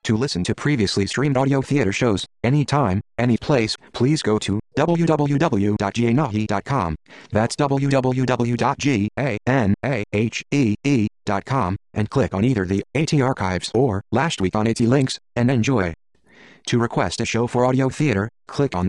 To listen to previously streamed audio theater shows, anytime, any place, please go to www.ganahe.com. That's www.ganahee.com, and click on either the AT Archives or Last Week on AT links, and enjoy. To request a show for audio theater, click on